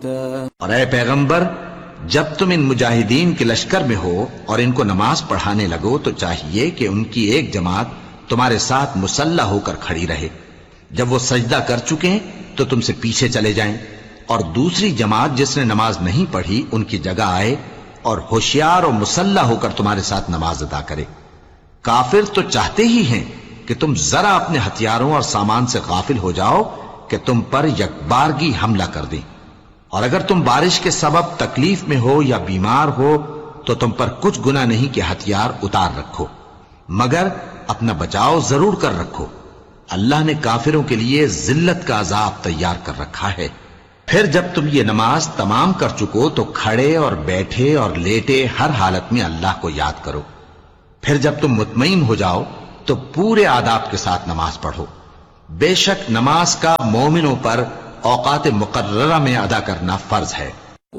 اور اے پیغمبر، جب تم ان مجاہدین کے لشکر میں ہو اور ان کو نماز پڑھانے لگو تو چاہیے کہ ان کی ایک جماعت تمہارے ساتھ مسلح ہو کر کھڑی رہے، جب وہ سجدہ کر چکیں تو تم سے پیچھے چلے جائیں، اور دوسری جماعت جس نے نماز نہیں پڑھی ان کی جگہ آئے اور ہوشیار اور مسلح ہو کر تمہارے ساتھ نماز ادا کرے۔ کافر تو چاہتے ہی ہیں کہ تم ذرا اپنے ہتھیاروں اور سامان سے غافل ہو جاؤ کہ تم پر یکبارگی حملہ کر دیں، اور اگر تم بارش کے سبب تکلیف میں ہو یا بیمار ہو تو تم پر کچھ گناہ نہیں کہ ہتھیار اتار رکھو، مگر اپنا بچاؤ ضرور کر رکھو۔ اللہ نے کافروں کے لیے ذلت کا عذاب تیار کر رکھا ہے۔ پھر جب تم یہ نماز تمام کر چکو تو کھڑے اور بیٹھے اور لیٹے ہر حالت میں اللہ کو یاد کرو۔ پھر جب تم مطمئن ہو جاؤ تو پورے آداب کے ساتھ نماز پڑھو۔ بے شک نماز کا مومنوں پر اوقات مقررہ میں ادا کرنا فرض ہے۔